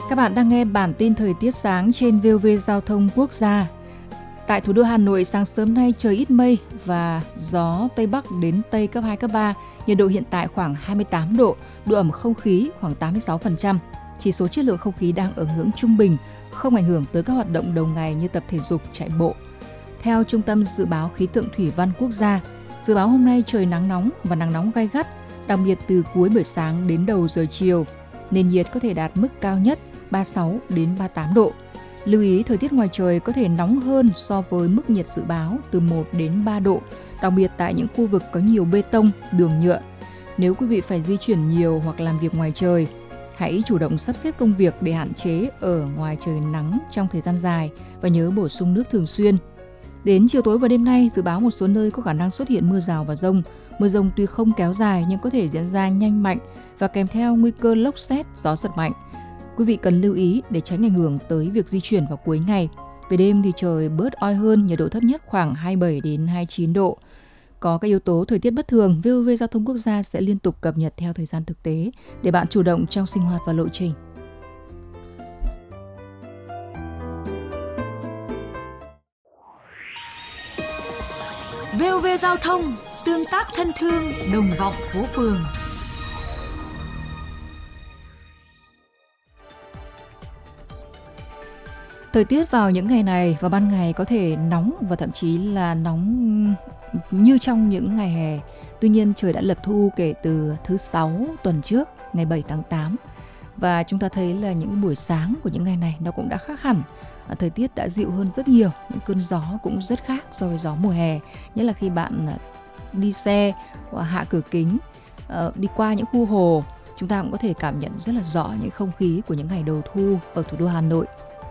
Các bạn đang nghe bản tin thời tiết sáng trên VOV Giao thông Quốc gia. Tại thủ đô Hà Nội, sáng sớm nay trời ít mây và gió Tây Bắc đến Tây cấp 2, cấp 3. Nhiệt độ hiện tại khoảng 28 độ, độ ẩm không khí khoảng 86%. Chỉ số chất lượng không khí đang ở ngưỡng trung bình, không ảnh hưởng tới các hoạt động đầu ngày như tập thể dục, chạy bộ. Theo Trung tâm Dự báo Khí tượng Thủy văn Quốc gia, dự báo hôm nay trời nắng nóng và nắng nóng gay gắt, đặc biệt từ cuối buổi sáng đến đầu giờ chiều. Nền nhiệt có thể đạt mức cao nhất 36 đến 38 độ. Lưu ý thời tiết ngoài trời có thể nóng hơn so với mức nhiệt dự báo từ 1 đến 3 độ, đặc biệt tại những khu vực có nhiều bê tông, đường nhựa. Nếu quý vị phải di chuyển nhiều hoặc làm việc ngoài trời, hãy chủ động sắp xếp công việc để hạn chế ở ngoài trời nắng trong thời gian dài và nhớ bổ sung nước thường xuyên. Đến chiều tối và đêm nay, dự báo một số nơi có khả năng xuất hiện mưa rào và dông. Mưa dông tuy không kéo dài nhưng có thể diễn ra nhanh mạnh và kèm theo nguy cơ lốc sét, gió giật mạnh. Quý vị cần lưu ý để tránh ảnh hưởng tới việc di chuyển vào cuối ngày. Về đêm thì trời bớt oi hơn, nhiệt độ thấp nhất khoảng 27 đến 29 độ. Có các yếu tố thời tiết bất thường, VOV Giao thông Quốc gia sẽ liên tục cập nhật theo thời gian thực tế để bạn chủ động trong sinh hoạt và lộ trình. VOV Giao thông, tương tác thân thương, đồng vọng phố phường. Thời tiết vào những ngày này, vào ban ngày có thể nóng và thậm chí là nóng như trong những ngày hè. Tuy nhiên trời đã lập thu kể từ thứ 6 tuần trước, ngày 7 tháng 8. Và chúng ta thấy là những buổi sáng của những ngày này nó cũng đã khác hẳn. Thời tiết đã dịu hơn rất nhiều, những cơn gió cũng rất khác so với gió mùa hè. Nhất là khi bạn đi xe, hạ cửa kính, đi qua những khu hồ, chúng ta cũng có thể cảm nhận rất là rõ những không khí của những ngày đầu thu ở thủ đô Hà Nội.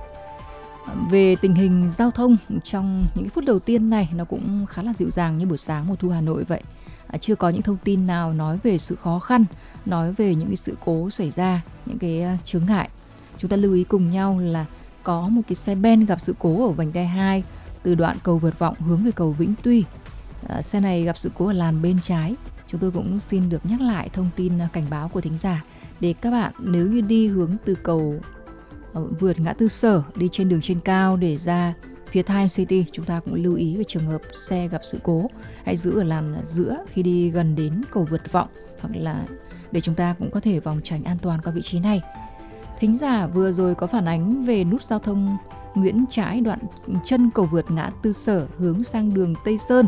Về tình hình giao thông trong những phút đầu tiên này nó cũng khá là dịu dàng như buổi sáng mùa thu Hà Nội vậy. Chưa có những thông tin nào nói về sự khó khăn, nói về những cái sự cố xảy ra, những cái chướng ngại. Chúng ta lưu ý cùng nhau là có một cái xe ben gặp sự cố ở vành đai 2 từ đoạn cầu Vượt Vọng hướng về cầu Vĩnh Tuy. Xe này gặp sự cố ở làn bên trái. Chúng tôi cũng xin được nhắc lại thông tin cảnh báo của thính giả để các bạn nếu như đi hướng từ cầu vượt ngã tư Sở đi trên đường trên cao để ra phía Time City, chúng ta cũng lưu ý về trường hợp xe gặp sự cố. Hãy giữ ở làn giữa khi đi gần đến cầu Vượt Vọng hoặc là để chúng ta cũng có thể vòng tránh an toàn qua vị trí này. Thính giả vừa rồi có phản ánh về nút giao thông Nguyễn Trãi đoạn chân cầu vượt ngã tư Sở hướng sang đường Tây Sơn.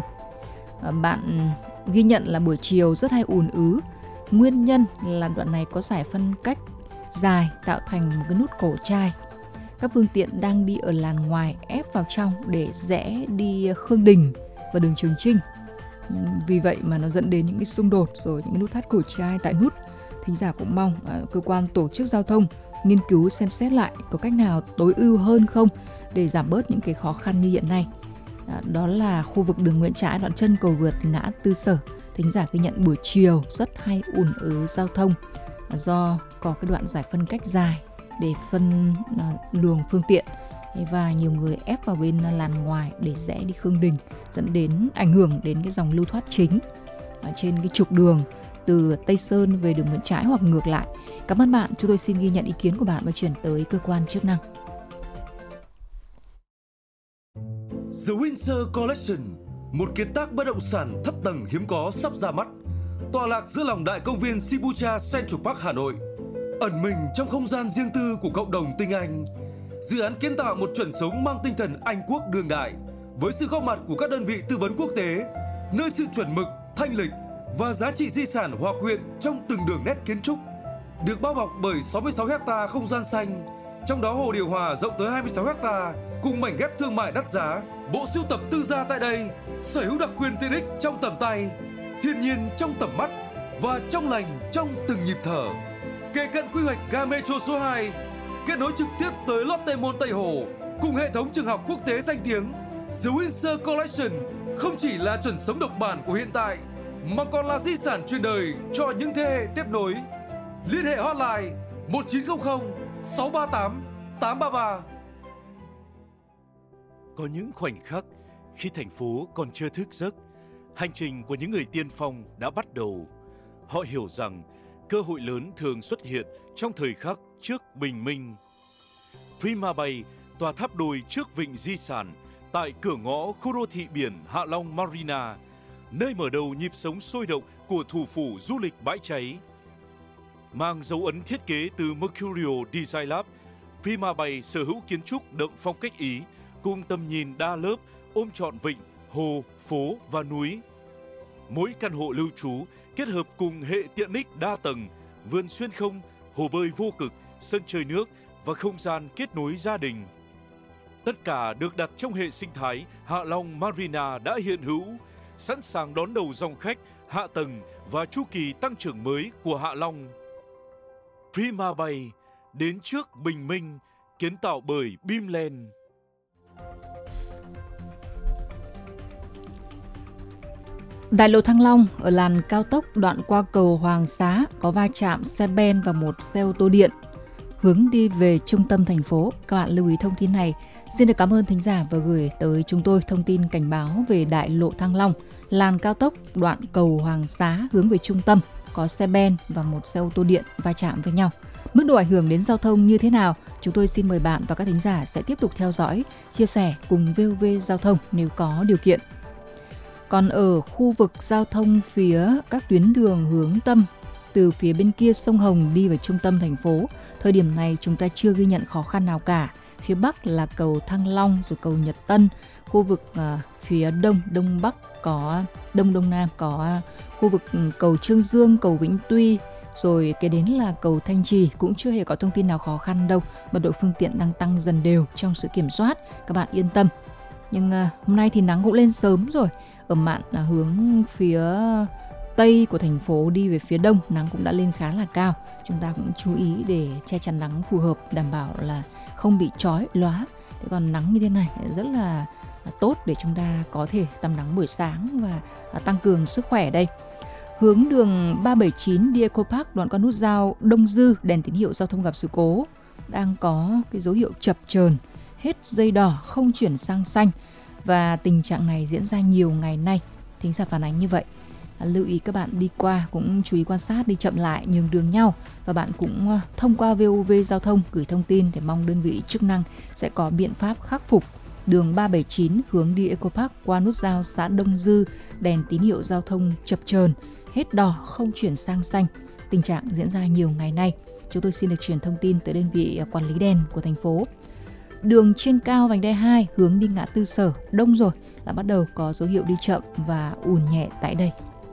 Bạn ghi nhận là buổi chiều rất hay ùn ứ. Nguyên nhân là đoạn này có giải phân cách dài tạo thành một cái nút cổ chai. Các phương tiện đang đi ở làn ngoài ép vào trong để rẽ đi Khương Đình và đường Trường Chinh. Vì vậy mà nó dẫn đến những cái xung đột rồi những cái nút thắt cổ chai tại nút. Thính giả cũng mong cơ quan tổ chức giao thông nghiên cứu xem xét lại có cách nào tối ưu hơn không để giảm bớt những cái khó khăn như hiện nay. Đó là khu vực đường Nguyễn Trãi đoạn chân cầu vượt ngã tư Sở. Thính giả ghi nhận buổi chiều rất hay ùn ứ giao thông do có cái đoạn giải phân cách dài để phân luồng phương tiện và nhiều người ép vào bên làn ngoài để rẽ đi Khương Đình, dẫn đến ảnh hưởng đến cái dòng lưu thoát chính trên cái trục đường từ Tây Sơn về đường Nguyễn Trãi hoặc ngược lại. Cảm ơn bạn, chúng tôi xin ghi nhận ý kiến của bạn và chuyển tới cơ quan chức năng. The Windsor Collection, một kiệt tác bất động sản thấp tầng hiếm có sắp ra mắt, tọa lạc giữa lòng đại công viên Shibuya Central Park Hà Nội, ẩn mình trong không gian riêng tư của cộng đồng tinh Anh. Dự án kiến tạo một chuẩn sống mang tinh thần Anh quốc đương đại, với sự góp mặt của các đơn vị tư vấn quốc tế, nơi sự chuẩn mực, thanh lịch và giá trị di sản hòa quyện trong từng đường nét kiến trúc. Được bao bọc bởi 66 ha không gian xanh, trong đó hồ điều hòa rộng tới 26 ha cùng mảnh ghép thương mại đắt giá. Bộ sưu tập tư gia tại đây sở hữu đặc quyền tiện ích trong tầm tay, thiên nhiên trong tầm mắt và trong lành trong từng nhịp thở. Kề cận quy hoạch ga Metro số 2, kết nối trực tiếp tới Lotte Mall Tây Hồ cùng hệ thống trường học quốc tế danh tiếng. The Windsor Collection không chỉ là chuẩn sống độc bản của hiện tại mà còn là di sản truyền đời cho những thế hệ tiếp nối. Liên hệ hotline 1900 638 833. Có những khoảnh khắc khi thành phố còn chưa thức giấc, hành trình của những người tiên phong đã bắt đầu. Họ hiểu rằng cơ hội lớn thường xuất hiện trong thời khắc trước bình minh. Prima Bay, tòa tháp đôi trước vịnh di sản, tại cửa ngõ khu đô thị biển Hạ Long Marina, nơi mở đầu nhịp sống sôi động của thủ phủ du lịch bãi cháy. Mang dấu ấn thiết kế từ Mercurio Design Lab, Prima Bay sở hữu kiến trúc đậm phong cách Ý, cùng tầm nhìn đa lớp ôm trọn vịnh, hồ, phố và núi. Mỗi căn hộ lưu trú kết hợp cùng hệ tiện ích đa tầng, vườn xuyên không, hồ bơi vô cực, sân chơi nước và không gian kết nối gia đình. Tất cả được đặt trong hệ sinh thái Hạ Long Marina đã hiện hữu, sẵn sàng đón đầu dòng khách, hạ tầng và chu kỳ tăng trưởng mới của Hạ Long. Prima Bay, đến trước bình minh, kiến tạo bởi Bimland. Đại lộ Thăng Long ở làn cao tốc đoạn qua cầu Hoàng Xá có va chạm xe ben và một xe ô tô điện hướng đi về trung tâm thành phố. Các bạn lưu ý thông tin này. Xin được cảm ơn thính giả và gửi tới chúng tôi thông tin cảnh báo về đại lộ Thăng Long, làn cao tốc đoạn cầu Hoàng Xá hướng về trung tâm có xe ben và một xe ô tô điện va chạm với nhau. Mức độ ảnh hưởng đến giao thông như thế nào? Chúng tôi xin mời bạn và các thính giả sẽ tiếp tục theo dõi, chia sẻ cùng VOV Giao thông nếu có điều kiện. Còn ở khu vực giao thông phía các tuyến đường hướng tâm từ phía bên kia sông Hồng đi về trung tâm thành phố, thời điểm này chúng ta chưa ghi nhận khó khăn nào cả. Phía Bắc là cầu Thăng Long rồi cầu Nhật Tân, khu vực phía Đông, Đông Bắc có Đông Nam có khu vực cầu Trương Dương, cầu Vĩnh Tuy, rồi kế đến là cầu Thanh Trì cũng chưa hề có thông tin nào khó khăn đâu. Mật độ phương tiện đang tăng dần đều trong sự kiểm soát, các bạn yên tâm. Nhưng hôm nay thì nắng cũng lên sớm rồi. Ở mạn hướng phía Tây của thành phố đi về phía Đông, nắng cũng đã lên khá là cao. Chúng ta cũng chú ý để che chắn nắng phù hợp, đảm bảo là không bị chói lóa. Thế còn nắng như thế này rất là tốt để chúng ta có thể tắm nắng buổi sáng và tăng cường sức khỏe đây. Hướng đường 379 đi Eco Park đoạn qua nút giao Đông Dư, đèn tín hiệu giao thông gặp sự cố, đang có cái dấu hiệu chập chờn, hết dây đỏ không chuyển sang xanh, và tình trạng này diễn ra nhiều ngày nay. Thính giả phản ánh như vậy. Lưu ý các bạn đi qua cũng chú ý quan sát, đi chậm lại, nhường đường nhau, và bạn cũng thông qua VOV Giao thông gửi thông tin để mong đơn vị chức năng sẽ có biện pháp khắc phục. Đường 379 hướng đi Eco Park qua nút giao xã Đông Dư, đèn tín hiệu giao thông chập chờn, hết đỏ không chuyển sang xanh. Tình trạng diễn ra nhiều ngày nay. Chúng tôi xin được truyền thông tin tới đơn vị quản lý đèn của thành phố. Đường trên cao vành đai 2 hướng đi ngã tư Sở đông rồi, đã bắt đầu có dấu hiệu đi chậm và ùn nhẹ tại đây.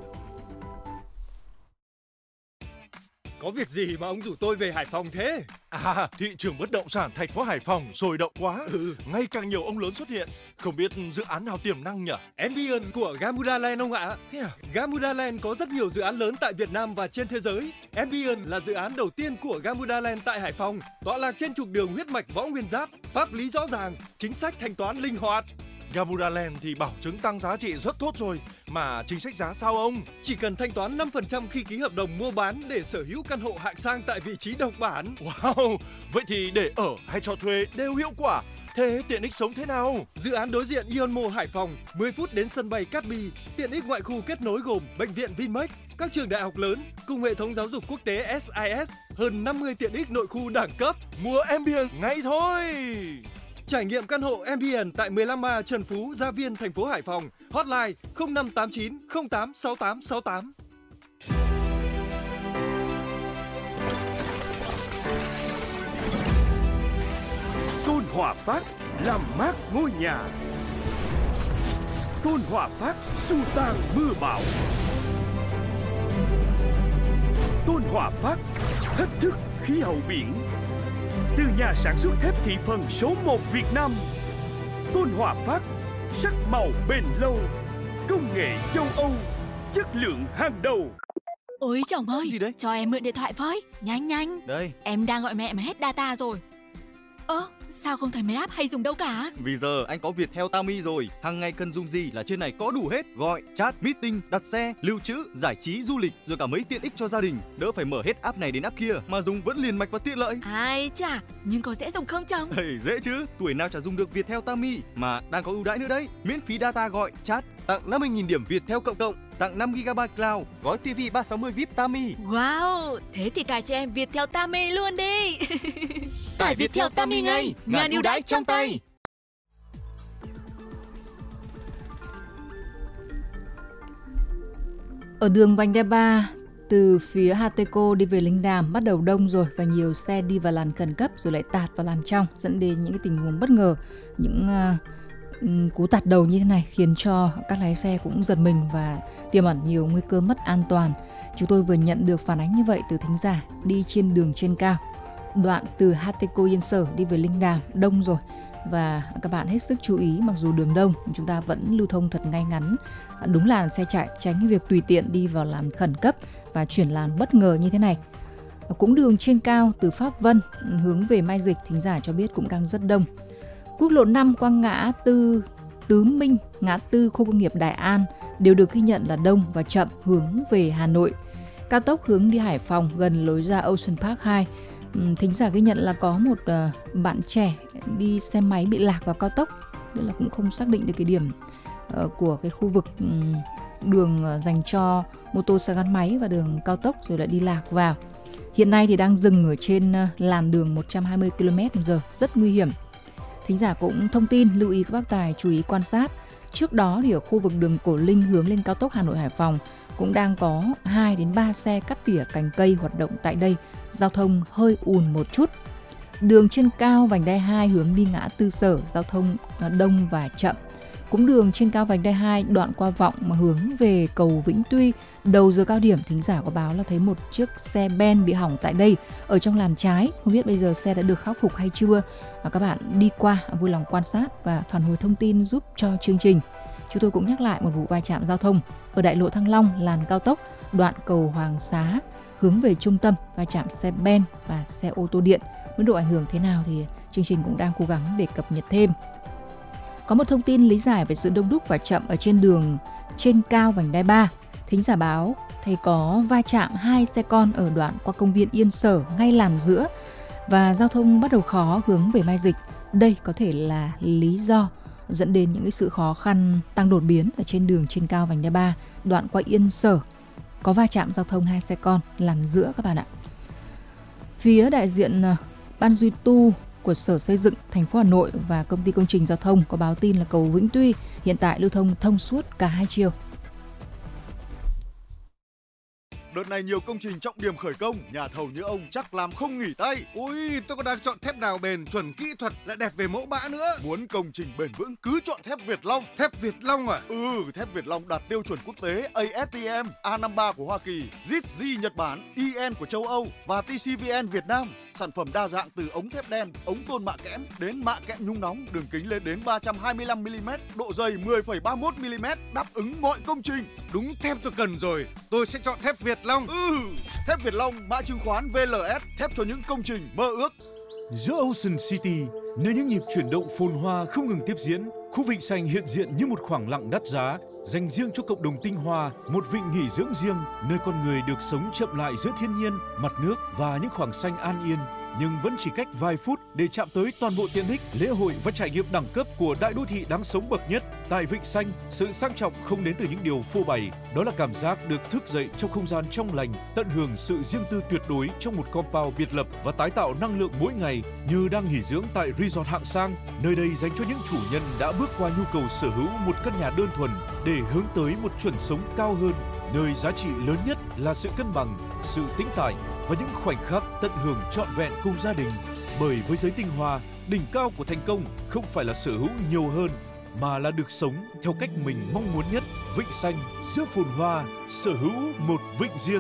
Có việc gì mà ông rủ tôi về Hải Phòng thế? À, thị trường bất động sản thành phố Hải Phòng sôi động quá. Ngày càng nhiều ông lớn xuất hiện. Không biết dự án nào tiềm năng nhỉ? Ambience của Gamuda Land ông ạ. Thế à? Gamuda Land có rất nhiều dự án lớn tại Việt Nam và trên thế giới. Ambience là dự án đầu tiên của Gamuda Land tại Hải Phòng, tọa lạc trên trục đường huyết mạch Võ Nguyên Giáp, pháp lý rõ ràng, chính sách thanh toán linh hoạt. Gamuda Land thì bảo chứng tăng giá trị rất tốt rồi, mà chính sách giá sao ông? Chỉ cần thanh toán 5% khi ký hợp đồng mua bán để sở hữu căn hộ hạng sang tại vị trí độc bản. Wow, vậy thì để ở hay cho thuê đều hiệu quả. Thế tiện ích sống thế nào? Dự án đối diện Ion Mall Hải Phòng, 10 phút đến sân bay Cát Bi. Tiện ích ngoại khu kết nối gồm bệnh viện Vinmec, các trường đại học lớn cùng hệ thống giáo dục quốc tế SIS, hơn 50 tiện ích nội khu đẳng cấp. Mua Ambience ngay thôi! Trải nghiệm căn hộ Ambience tại 15A Trần Phú, Gia Viên, thành phố Hải Phòng. Hotline 0589 086868. Tôn Hòa Phát làm mát ngôi nhà. Tôn Hòa Phát xua tan mưa bão. Tôn Hòa Phát thách thức khí hậu biển. Từ nhà sản xuất thép thị phần số 1 Việt Nam, Tôn Hòa Phát, sắc màu bền lâu, công nghệ châu Âu, chất lượng hàng đầu. Ôi chồng ơi, Gì đấy? cho em mượn điện thoại với, nhanh nhanh. Đây. Em đang gọi mẹ mà hết data rồi. Sao không thấy mấy app hay dùng đâu cả? Vì giờ anh có Viettel Tami rồi, hàng ngày cần dùng gì là trên này có đủ hết. Gọi, chat, meeting, đặt xe, lưu trữ, giải trí, du lịch, rồi cả mấy tiện ích cho gia đình. Đỡ phải mở hết app này đến app kia, mà dùng vẫn liền mạch và tiện lợi. Ai chà, nhưng có dễ dùng không chồng? Dễ chứ, tuổi nào chả dùng được Viettel Tami, mà đang có ưu đãi nữa đấy. Miễn phí data gọi, chat, tặng 50.000 điểm Viettel Cộng cộng, tặng 5 GB Cloud, gói TV 360 VIP Tami. Wow, thế thì cài cho em Viettel Tami luôn đi. Tải Viettel Tami ngay, ngàn ưu đãi trong tay. Ở đường vành đai 3 từ phía Hateco đi về Linh Đàm bắt đầu đông rồi và nhiều xe đi vào làn khẩn cấp rồi lại tạt vào làn trong, dẫn đến những cái tình huống bất ngờ, những cú tạt đầu như thế này khiến cho các lái xe cũng giật mình và tiềm ẩn nhiều nguy cơ mất an toàn. Chúng tôi vừa nhận được phản ánh như vậy từ thính giả đi trên đường trên cao, đoạn từ Hateco Yên Sở đi về Linh Đàm đông rồi. Và các bạn hết sức chú ý, mặc dù đường đông chúng ta vẫn lưu thông thật ngay ngắn, đúng làn xe chạy, tránh cái việc tùy tiện đi vào làn khẩn cấp và chuyển làn bất ngờ như thế này. Cũng đường trên cao từ Pháp Vân hướng về Mai Dịch, thính giả cho biết cũng đang rất đông. Quốc lộ 5 qua ngã tư Tứ Minh, ngã tư khu công nghiệp Đại An đều được ghi nhận là đông và chậm hướng về Hà Nội. Cao tốc hướng đi Hải Phòng gần lối ra Ocean Park 2, thính giả ghi nhận là có một bạn trẻ đi xe máy bị lạc vào cao tốc, tức là cũng không xác định được cái điểm của cái khu vực đường dành cho mô tô xe gắn máy và đường cao tốc rồi lại đi lạc vào. Hiện nay thì đang dừng ở trên làn đường 120 km/h, rất nguy hiểm. Thính giả cũng thông tin lưu ý các bác tài chú ý quan sát. Trước đó thì ở khu vực đường Cổ Linh hướng lên cao tốc Hà Nội Hải Phòng cũng đang có 2 đến 3 xe cắt tỉa cành cây hoạt động tại đây, giao thông hơi ùn một chút. Đường trên cao vành đai 2 hướng đi ngã tư Sở, giao thông đông và chậm. Cũng đường trên cao vành đai 2 đoạn qua Vọng mà hướng về cầu Vĩnh Tuy, đầu giờ cao điểm thính giả có báo là thấy một chiếc xe Ben bị hỏng tại đây ở trong làn trái. Không biết bây giờ xe đã được khắc phục hay chưa. Các bạn đi qua vui lòng quan sát và phản hồi thông tin giúp cho chương trình. Chúng tôi cũng nhắc lại một vụ va chạm giao thông ở đại lộ Thăng Long, làn cao tốc đoạn cầu Hoàng Xá hướng về trung tâm, va chạm xe Ben và xe ô tô điện. Mức độ ảnh hưởng thế nào thì chương trình cũng đang cố gắng để cập nhật thêm. Có một thông tin lý giải về sự đông đúc và chậm ở trên đường trên cao vành đai 3. Thính giả báo thấy có va chạm 2 xe con ở đoạn qua công viên Yên Sở ngay làn giữa và giao thông bắt đầu khó hướng về Mai Dịch. Đây có thể là lý do dẫn đến những cái sự khó khăn tăng đột biến ở trên đường trên cao vành đai 3 đoạn qua Yên Sở. Có va chạm giao thông 2 xe con làn giữa các bạn ạ. Phía đại diện Ban duy tu của Sở Xây dựng thành phố Hà Nội và Công ty Công trình Giao thông có báo tin là cầu Vĩnh Tuy hiện tại lưu thông thông suốt cả hai chiều. Đợt này nhiều công trình trọng điểm khởi công, nhà thầu như ông chắc làm không nghỉ tay. Ui, tôi còn đang chọn thép nào bền, chuẩn kỹ thuật lại đẹp về mẫu mã nữa. Muốn công trình bền vững cứ chọn thép Việt Long. Thép Việt Long à? Thép Việt Long đạt tiêu chuẩn quốc tế ASTM, A53 của Hoa Kỳ, JITG Nhật Bản, EN của châu Âu và TCVN Việt Nam. Sản phẩm đa dạng từ ống thép đen, ống tôn mạ kẽm đến mạ kẽm nhung nóng, đường kính lên đến 325 mm, độ dày 10,31 mm, đáp ứng mọi công trình. Đúng thép tôi cần rồi, tôi sẽ chọn thép Việt Long. Thép Việt Long, mã chứng khoán VLS, thép cho những công trình mơ ước. Giữa Ocean City, nơi những nhịp chuyển động phồn hoa không ngừng tiếp diễn, khu vịnh xanh hiện diện như một khoảng lặng đắt giá, dành riêng cho cộng đồng tinh hoa, một vịnh nghỉ dưỡng riêng, nơi con người được sống chậm lại giữa thiên nhiên, mặt nước và những khoảng xanh an yên. Nhưng vẫn chỉ cách vài phút để chạm tới toàn bộ tiện ích, lễ hội và trải nghiệm đẳng cấp của đại đô thị đáng sống bậc nhất. Tại Vịnh Xanh, sự sang trọng không đến từ những điều phô bày, đó là cảm giác được thức dậy trong không gian trong lành, tận hưởng sự riêng tư tuyệt đối trong một compound biệt lập và tái tạo năng lượng mỗi ngày như đang nghỉ dưỡng tại resort hạng sang. Nơi đây dành cho những chủ nhân đã bước qua nhu cầu sở hữu một căn nhà đơn thuần để hướng tới một chuẩn sống cao hơn, nơi giá trị lớn nhất là sự cân bằng, sự tĩnh tại và những khoảnh khắc tận hưởng trọn vẹn cùng gia đình. Bởi với giới tinh hoa, đỉnh cao của thành công không phải là sở hữu nhiều hơn, mà là được sống theo cách mình mong muốn nhất. Vịnh Xanh, giữa phồn hoa, sở hữu một vịnh riêng.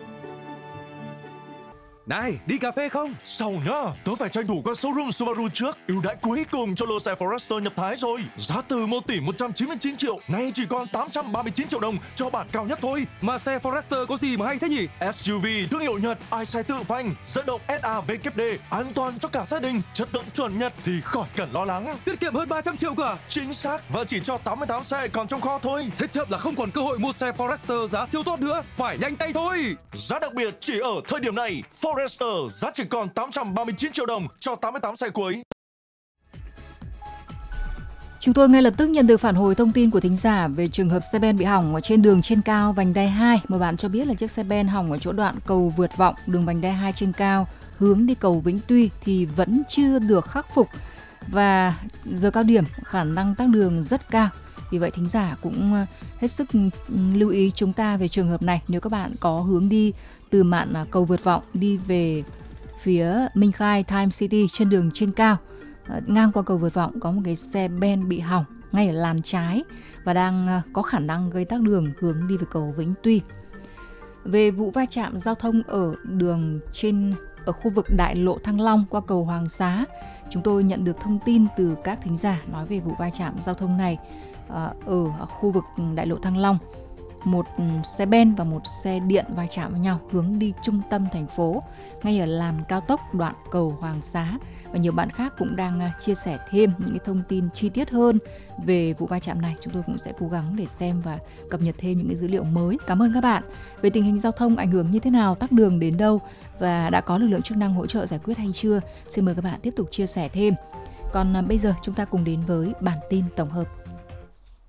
Này, đi cà phê không? Sau nhá, tớ phải tranh thủ qua showroom Subaru trước. Ưu đãi cuối cùng cho lô xe Forester nhập Thái rồi. Giá từ 1 tỷ 199 triệu, nay chỉ còn 839 triệu đồng cho bản cao nhất thôi. Mà xe Forester có gì mà hay thế nhỉ? SUV thương hiệu Nhật, ai xe tự phanh, dẫn động SAVKD, an toàn cho cả gia đình, chất lượng chuẩn Nhật thì khỏi cần lo lắng. Tiết kiệm hơn 300 triệu cả. Chính xác, và chỉ cho 88 xe còn trong kho thôi. Thế chậm là không còn cơ hội mua xe Forester giá siêu tốt nữa. Phải nhanh tay thôi. Giá đặc biệt chỉ ở thời điểm này. Forester giá chỉ còn 839 triệu đồng cho 88 xe cuối. Chúng tôi ngay lập tức nhận được phản hồi thông tin của thính giả về trường hợp xe ben bị hỏng ở trên đường trên cao vành đai 2. Một bạn cho biết là chiếc xe ben hỏng ở chỗ đoạn cầu Vượt Vọng, đường vành đai 2 trên cao, hướng đi cầu Vĩnh Tuy thì vẫn chưa được khắc phục. Và giờ cao điểm khả năng tắc đường rất cao. Vì vậy thính giả cũng hết sức lưu ý chúng ta về trường hợp này. Nếu các bạn có hướng đi từ mạn cầu Vượt Vọng đi về phía Minh Khai Time City trên đường trên cao, ngang qua cầu Vượt Vọng có một cái xe ben bị hỏng ngay ở làn trái và đang có khả năng gây tắc đường hướng đi về cầu Vĩnh Tuy. Về vụ va chạm giao thông ở khu vực đại lộ Thăng Long qua cầu Hoàng Xá, chúng tôi nhận được thông tin từ các thính giả nói về vụ va chạm giao thông này ở khu vực đại lộ Thăng Long. Một xe ben và một xe điện va chạm với nhau hướng đi trung tâm thành phố ngay ở làn cao tốc đoạn cầu Hoàng Xá. Và nhiều bạn khác cũng đang chia sẻ thêm những cái thông tin chi tiết hơn về vụ va chạm này. Chúng tôi cũng sẽ cố gắng để xem và cập nhật thêm những cái dữ liệu mới. Cảm ơn các bạn. Về tình hình giao thông ảnh hưởng như thế nào, tắc đường đến đâu và đã có lực lượng chức năng hỗ trợ giải quyết hay chưa? Xin mời các bạn tiếp tục chia sẻ thêm. Còn bây giờ chúng ta cùng đến với bản tin tổng hợp.